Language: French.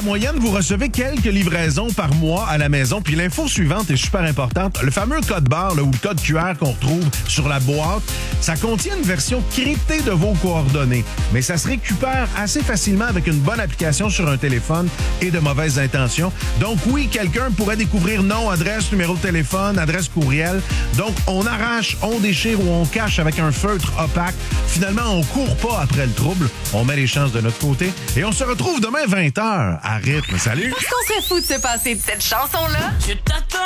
la moyenne, vous recevez quelques livraisons par mois à la maison. Puis l'info suivante est super importante. Le fameux code barre ou le code QR qu'on retrouve sur la boîte, ça contient une version cryptée de vos coordonnées. Mais ça se récupère assez facilement avec une bonne application sur un téléphone et de mauvaises intentions. Donc oui, quelqu'un pourrait découvrir nom, adresse, numéro de téléphone, adresse courriel. Donc on arrache, on déchire ou on cache avec un feutre opaque. Finalement, on court pas après le trouble. On met les chances de notre côté. Et on se retrouve demain 20h à Rythme. Salut! Parce qu'on serait fou de se passer de cette chanson-là. Je t'attends.